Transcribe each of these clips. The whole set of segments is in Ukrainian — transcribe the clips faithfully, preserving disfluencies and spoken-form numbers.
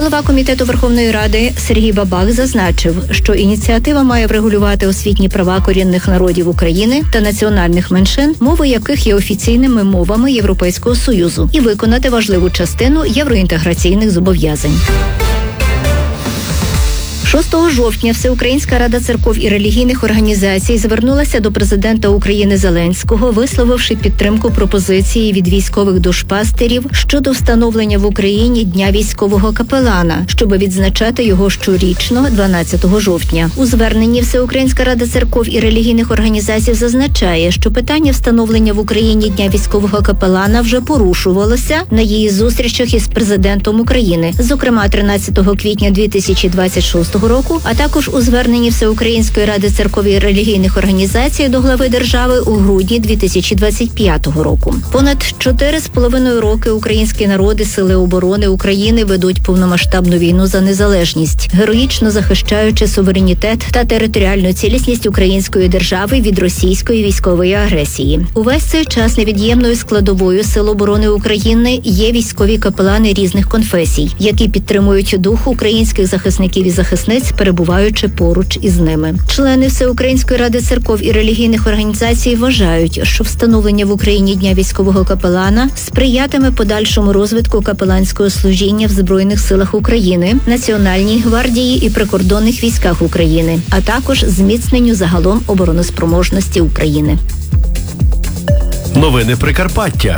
Голова Комітету Верховної Ради Сергій Бабак зазначив, що ініціатива має врегулювати освітні права корінних народів України та національних меншин, мови яких є офіційними мовами Європейського Союзу, і виконати важливу частину євроінтеграційних зобов'язань. шостого жовтня Всеукраїнська рада церков і релігійних організацій звернулася до президента України Зеленського, висловивши підтримку пропозиції від військових душпастерів щодо встановлення в Україні Дня військового капелана, щоб відзначати його щорічно дванадцятого жовтня. У зверненні Всеукраїнська рада церков і релігійних організацій зазначає, що питання встановлення в Україні Дня військового капелана вже порушувалося на її зустрічах із президентом України, зокрема тринадцятого квітня дві тисячі двадцять шостого року, а також у зверненні Всеукраїнської ради церков і релігійних організацій до глави держави у грудні дві тисячі двадцять п'ятого року. Понад чотири з половиною роки українські народи, сили оборони України ведуть повномасштабну війну за незалежність, героїчно захищаючи суверенітет та територіальну цілісність української держави від російської військової агресії. Увесь цей час невід'ємною складовою сил оборони України є військові капелани різних конфесій, які підтримують дух українських захисників і захисниць, перебуваючи поруч із ними. Члени Всеукраїнської ради церков і релігійних організацій вважають, що встановлення в Україні Дня військового капелана сприятиме подальшому розвитку капеланського служіння в Збройних силах України, Національній гвардії і прикордонних військах України, а також зміцненню загалом обороноспроможності України. Новини Прикарпаття.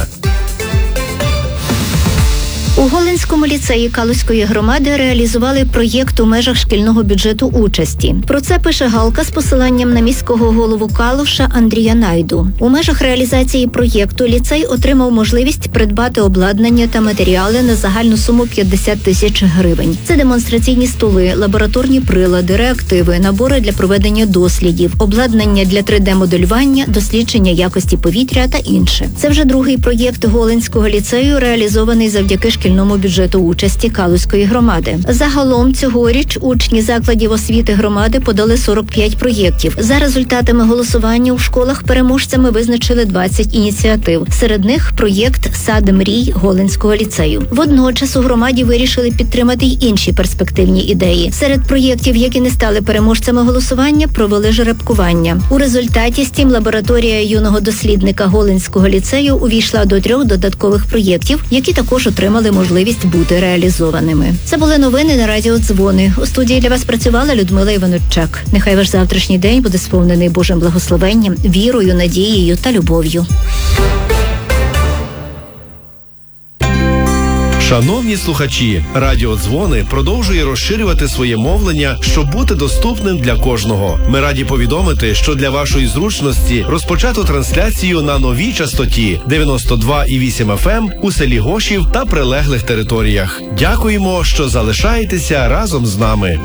У Голинському ліцеї Калузької громади реалізували проєкт у межах шкільного бюджету участі. Про це пише Галка з посиланням на міського голову Калуша Андрія Найду. У межах реалізації проєкту ліцей отримав можливість придбати обладнання та матеріали на загальну суму п'ятдесят тисяч гривень. Це демонстраційні столи, лабораторні прилади, реактиви, набори для проведення дослідів, обладнання для три де-моделювання, дослідження якості повітря та інше. Це вже другий проєкт Голинського ліцею, реалізований завдяки шкільному шкільному бюджету участі Калузької громади. Загалом цьогоріч учні закладів освіти громади подали сорок п'ять проєктів. За результатами голосування у школах переможцями визначили двадцять ініціатив. Серед них проєкт «Сад мрій» Голинського ліцею. Водночас у громаді вирішили підтримати й інші перспективні ідеї. Серед проєктів, які не стали переможцями голосування, провели жеребкування. У результаті стім-лабораторія юного дослідника Голинського ліцею увійшла до трьох додаткових проєктів, які також отримали можливість бути реалізованими. Це були новини на радіо «Дзвони». У студії для вас працювала Людмила Іванчук. Нехай ваш завтрашній день буде сповнений Божим благословенням, вірою, надією та любов'ю. Шановні слухачі, Радіо Дзвони продовжує розширювати своє мовлення, щоб бути доступним для кожного. Ми раді повідомити, що для вашої зручності розпочато трансляцію на новій частоті дев'яносто два і вісім еф ем у селі Гошів та прилеглих територіях. Дякуємо, що залишаєтеся разом з нами.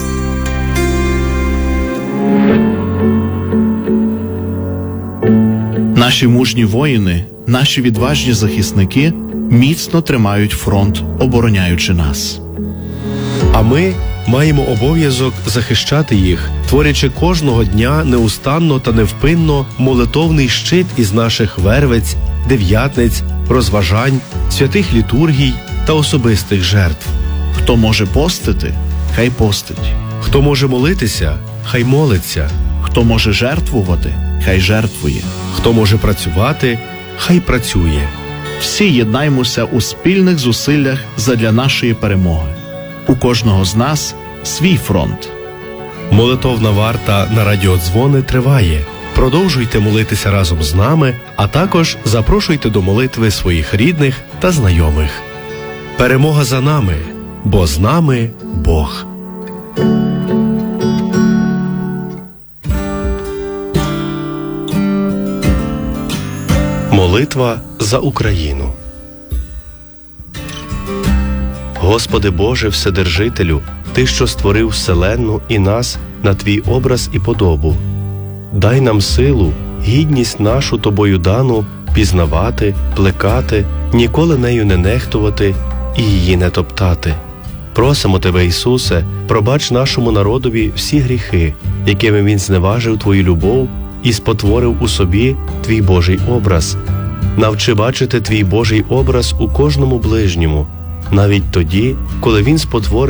Наші мужні воїни, наші відважні захисники міцно тримають фронт, обороняючи нас. А ми маємо обов'язок захищати їх, творячи кожного дня неустанно та невпинно молитовний щит із наших вервиць, дев'ятниць, розважань, святих літургій та особистих жертв. Хто може постити, хай постить. Хто може молитися, хай молиться. Хто може жертвувати, хай жертвує. Хто може працювати, хай працює. Всі єднаймося у спільних зусиллях задля нашої перемоги. У кожного з нас свій фронт. Молитовна варта на Радіо Дзвони триває. Продовжуйте молитися разом з нами, а також запрошуйте до молитви своїх рідних та знайомих. Перемога за нами, бо з нами Бог. Молитва за Україну. Господи Боже Вседержителю, Ти, що створив вселенну і нас на Твій образ і подобу, дай нам силу, гідність нашу Тобою дану пізнавати, плекати, ніколи нею не нехтувати і її не топтати. Просимо Тебе, Ісусе, пробач нашому народові всі гріхи, якими він зневажив Твою любов і спотворив у собі Твій Божий образ. Навчи бачити Твій Божий образ у кожному ближньому, навіть тоді, коли він спотворив